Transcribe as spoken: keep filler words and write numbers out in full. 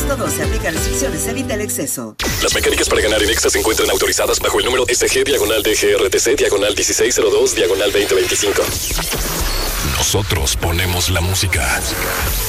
Artículo doce. Aplica restricciones. Evita el exceso. Las mecánicas para ganar en Exa se encuentran autorizadas bajo el número S G diagonal D G R T C diagonal dieciséis cero dos diagonal veinte veinticinco. Nosotros ponemos la música.